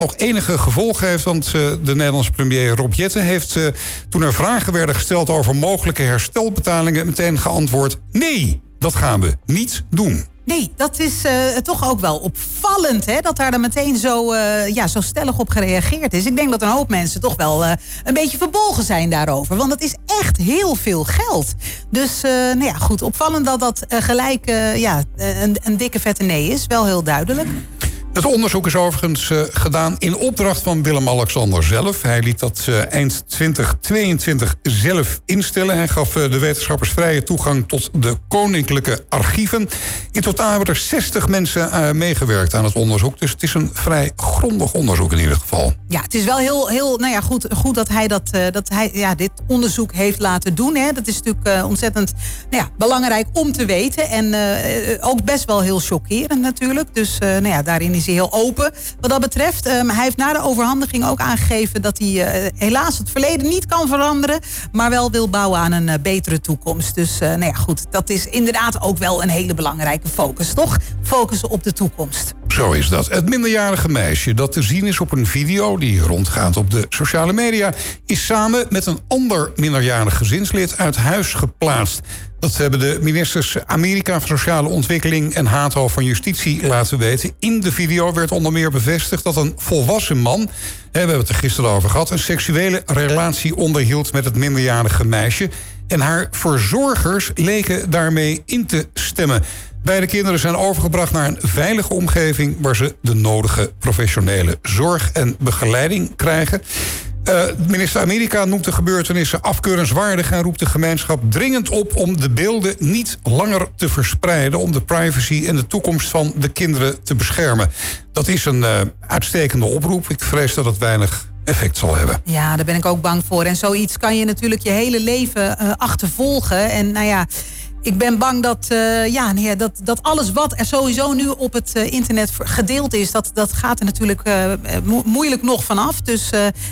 nog enige gevolgen heeft. Want de Nederlandse premier Rob Jetten heeft, toen er vragen werden gesteld over mogelijke herstelbetalingen, meteen geantwoord: nee, dat gaan we niet doen. Nee, dat is toch ook wel opvallend, hè, dat daar dan meteen zo stellig op gereageerd is. Ik denk dat een hoop mensen toch wel een beetje verbolgen zijn daarover. Want het is echt heel veel geld. Dus goed, opvallend dat dat gelijk een dikke vette nee is. Wel heel duidelijk. Het onderzoek is overigens gedaan in opdracht van Willem-Alexander zelf. Hij liet dat eind 2022 zelf instellen. Hij gaf de wetenschappers vrije toegang tot de koninklijke archieven. In totaal hebben er 60 mensen meegewerkt aan het onderzoek. Dus het is een vrij grondig onderzoek in ieder geval. Ja, het is wel heel goed dat hij dit onderzoek heeft laten doen. Hè. Dat is natuurlijk ontzettend belangrijk om te weten. En ook best wel heel chockerend natuurlijk. Dus daarin is hij heel open wat dat betreft. Hij heeft na de overhandiging ook aangegeven dat hij helaas het verleden niet kan veranderen, maar wel wil bouwen aan een betere toekomst. Dus dat is inderdaad ook wel een hele belangrijke focus, toch? Focussen op de toekomst. Zo is dat. Het minderjarige meisje dat te zien is op een video die rondgaat op de sociale media, is samen met een ander minderjarig gezinslid uit huis geplaatst. Dat hebben de ministers Amerika van Sociale Ontwikkeling en Hato van Justitie laten weten. In de video werd onder meer bevestigd dat een volwassen man, we hebben het er gisteren over gehad, een seksuele relatie onderhield met het minderjarige meisje. En haar verzorgers leken daarmee in te stemmen. Beide kinderen zijn overgebracht naar een veilige omgeving waar ze de nodige professionele zorg en begeleiding krijgen. Minister Amerika noemt de gebeurtenissen afkeurenswaardig en roept de gemeenschap dringend op om de beelden niet langer te verspreiden, om de privacy en de toekomst van de kinderen te beschermen. Dat is een uitstekende oproep. Ik vrees dat het weinig effect zal hebben. Ja, daar ben ik ook bang voor. En zoiets kan je natuurlijk je hele leven achtervolgen. En ik ben bang dat alles wat er sowieso nu op het internet gedeeld is, dat gaat er natuurlijk moeilijk nog vanaf. Dus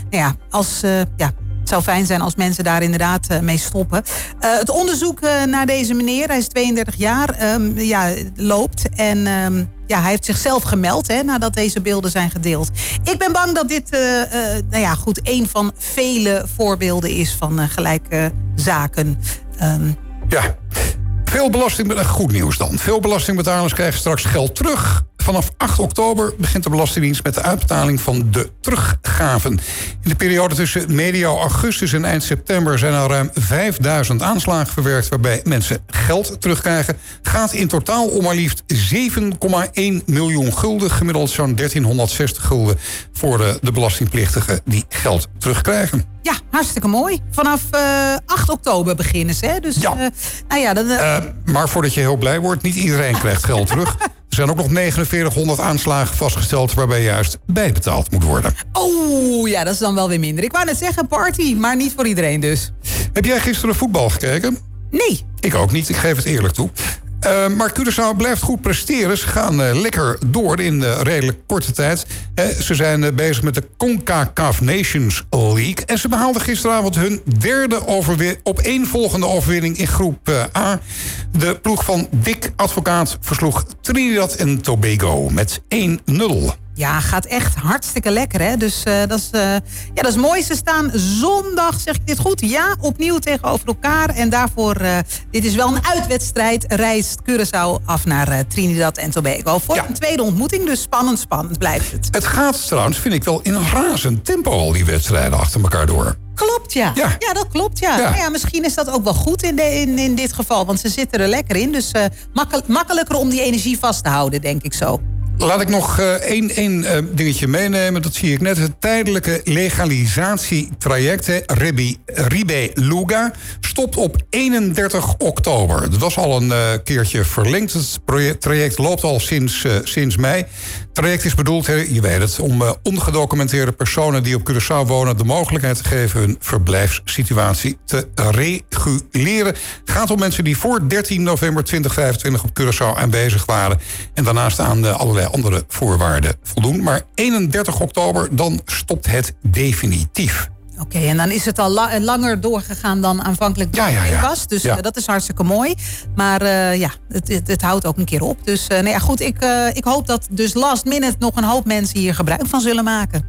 het zou fijn zijn als mensen daar inderdaad mee stoppen. Het onderzoek naar deze meneer, hij is 32 jaar, loopt. En hij heeft zichzelf gemeld nadat deze beelden zijn gedeeld. Ik ben bang dat dit een van vele voorbeelden is van gelijke zaken. Goed nieuws dan. Veel belastingbetalers krijgen straks geld terug. Vanaf 8 oktober begint de Belastingdienst met de uitbetaling van de teruggaven. In de periode tussen medio augustus en eind september zijn al ruim 5000 aanslagen verwerkt waarbij mensen geld terugkrijgen. Gaat in totaal om maar liefst 7,1 miljoen gulden. Gemiddeld zo'n 1360 gulden voor de belastingplichtigen die geld terugkrijgen. Ja, hartstikke mooi. Vanaf 8 oktober beginnen ze. Hè? Dus, maar voordat je heel blij wordt, niet iedereen krijgt geld terug. Er zijn ook nog 4900 aanslagen vastgesteld waarbij juist bijbetaald moet worden. Oh, ja, dat is dan wel weer minder. Ik wou net zeggen party, maar niet voor iedereen dus. Heb jij gisteren voetbal gekeken? Nee. Ik ook niet, ik geef het eerlijk toe. Maar Curaçao blijft goed presteren. Ze gaan lekker door in redelijk korte tijd. Ze zijn bezig met de CONCACAF Nations League. En ze behaalden gisteravond hun derde opeenvolgende overwinning in groep A. De ploeg van Dick Advocaat versloeg Trinidad en Tobago met 1-0. Ja, gaat echt hartstikke lekker, hè? Dus dat is mooi. Ze staan zondag, zeg ik dit goed? Ja, opnieuw tegenover elkaar. En daarvoor, dit is wel een uitwedstrijd, reist Curaçao af naar Trinidad en Tobago. Voor een tweede ontmoeting, dus spannend blijft het. Het gaat trouwens, vind ik wel, in een razend tempo al die wedstrijden achter elkaar door. Klopt, ja. Ja, dat klopt, ja. Nou ja, misschien is dat ook wel goed in dit geval, want ze zitten er lekker in. Dus makkelijker om die energie vast te houden, denk ik zo. Laat ik nog één dingetje meenemen. Dat zie ik net. Het tijdelijke legalisatietraject, Ribe Luga, stopt op 31 oktober. Dat was al een keertje verlengd. Het traject loopt al sinds mei. Het traject is bedoeld, je weet het, om ongedocumenteerde personen die op Curaçao wonen de mogelijkheid te geven hun verblijfssituatie te reguleren. Het gaat om mensen die voor 13 november 2025 op Curaçao aanwezig waren en daarnaast aan allerlei andere voorwaarden voldoen. Maar 31 oktober, dan stopt het definitief. Oké, en dan is het al langer doorgegaan dan aanvankelijk was. Dus dat is hartstikke mooi. Maar het houdt ook een keer op. Dus goed, ik hoop dat dus last minute nog een hoop mensen hier gebruik van zullen maken.